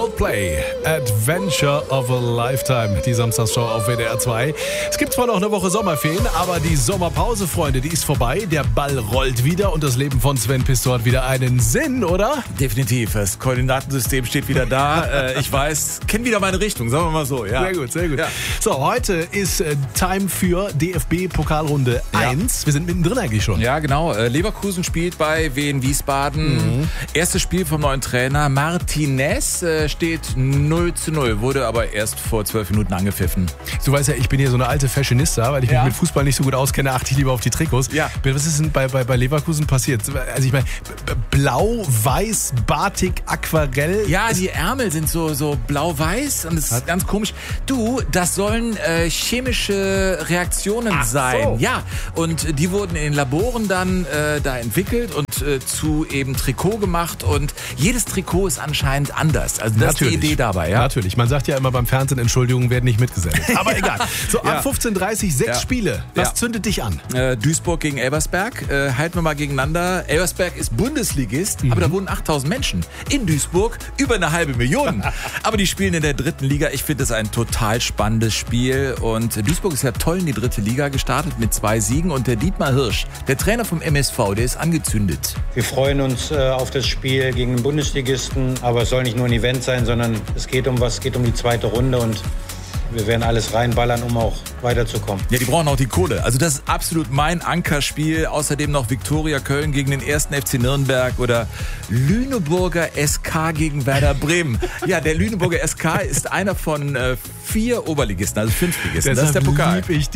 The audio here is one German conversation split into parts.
Coldplay, Adventure of a Lifetime, die Samstagsshow auf WDR 2. Es gibt zwar noch eine Woche Sommerferien, aber die Sommerpause, Freunde, die ist vorbei. Der Ball rollt wieder und das Leben von Sven Pistor hat wieder einen Sinn, oder? Definitiv, das Koordinatensystem steht wieder da. Ich weiß, kenne wieder meine Richtung, sagen wir mal so. Ja. Sehr gut, sehr gut. Ja. So, heute ist Time für DFB-Pokalrunde 1. Wir sind mittendrin eigentlich schon. Ja, genau. Leverkusen spielt bei Wien Wiesbaden. Erstes Spiel vom neuen Trainer Martinez. Steht 0:0, wurde aber erst vor 12 Minuten angepfiffen. Du weißt ja, ich bin hier so eine alte Fashionista, weil ich mich mit Fußball nicht so gut auskenne, achte ich lieber auf die Trikots. Ja. Was ist denn bei Leverkusen passiert? Also ich meine, blau, weiß, Batik, Aquarell. Ja, die Ärmel sind so blau-weiß und das ist ganz komisch. Du, das sollen chemische Reaktionen sein. So. Ja, und die wurden in den Laboren dann da entwickelt und zu eben Trikot gemacht und jedes Trikot ist anscheinend anders. Also das ist die Idee dabei, ja? Natürlich. Man sagt ja immer beim Fernsehen, Entschuldigungen werden nicht mitgesendet. Aber egal. So, ab 15:30 Uhr 6 Spiele. Was zündet dich an? Duisburg gegen Elversberg. Halten wir mal gegeneinander. Elversberg ist Bundesligist, aber da wohnen 8.000 Menschen. In Duisburg über 500.000. Aber die spielen in der dritten Liga. Ich finde das ein total spannendes Spiel. Und Duisburg ist ja toll in die dritte Liga gestartet mit 2 Siegen. Und der Dietmar Hirsch, der Trainer vom MSV, der ist angezündet. Wir freuen uns auf das Spiel gegen den Bundesligisten. Aber es soll nicht nur ein Event sein, sondern es geht um die zweite Runde und wir werden alles reinballern, um auch weiterzukommen. Ja, die brauchen auch die Kohle. Also das ist absolut mein Ankerspiel. Außerdem noch Viktoria Köln gegen den 1. FC Nürnberg oder Lüneburger SK gegen Werder Bremen. Ja, der Lüneburger SK ist einer von 4 Oberligisten, also 5-Ligisten. Das ist der Pokal. Liebe ich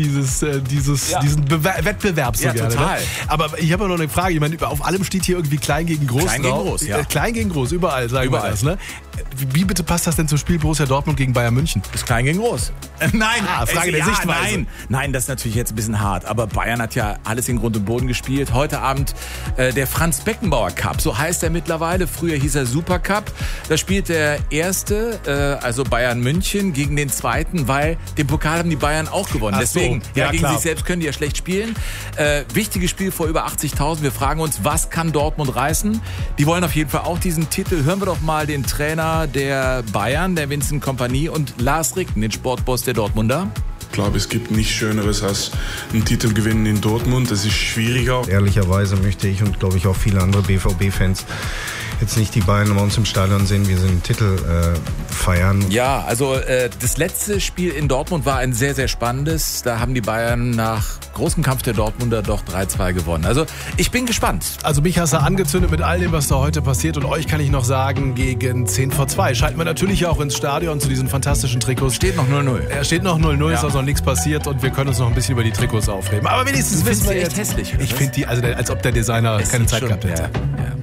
diesen Wettbewerb so gerne. Total. Ne? Aber ich habe noch eine Frage. Ich meine, auf allem steht hier irgendwie klein gegen groß. Klein gegen groß, ja. Klein gegen groß, überall sagen wir das. Ne? Wie bitte passt das denn zum Spiel Borussia Dortmund gegen Bayern München? Ist klein gegen groß. Nein, Frage der Sichtweise. Nein, das ist natürlich jetzt ein bisschen hart. Aber Bayern hat ja alles in Grund und Boden gespielt. Heute Abend der Franz Beckenbauer Cup, so heißt er mittlerweile. Früher hieß er Super Cup. Da spielt der Erste, also Bayern München, gegen den Zweiten, weil den Pokal haben die Bayern auch gewonnen. Deswegen, gegen sich selbst können die ja schlecht spielen. Wichtiges Spiel vor über 80.000. Wir fragen uns, was kann Dortmund reißen? Die wollen auf jeden Fall auch diesen Titel. Hören wir doch mal den Trainer der Bayern, der Vincent Kompany, und Lars Ricken, den Sportboss der Dortmunder. Ich glaube, es gibt nichts Schöneres als einen Titel gewinnen in Dortmund. Das ist schwieriger. Ehrlicherweise möchte ich und glaube ich auch viele andere BVB-Fans jetzt nicht die Bayern bei uns im Stadion sehen, wir sind einen Titel feiern. Ja, also das letzte Spiel in Dortmund war ein sehr, sehr spannendes. Da haben die Bayern nach großem Kampf der Dortmunder doch 3:2 gewonnen. Also ich bin gespannt. Also mich hast du angezündet mit all dem, was da heute passiert. Und euch kann ich noch sagen, gegen 1:50 schalten wir natürlich auch ins Stadion zu diesen fantastischen Trikots. Steht noch 0:0. Steht noch 0:0, ist also noch nichts passiert und wir können uns noch ein bisschen über die Trikots aufreden. Aber wenigstens wissen wir echt hässlich. Ich finde die, also als ob der Designer keine Zeit gehabt hätte. Ja.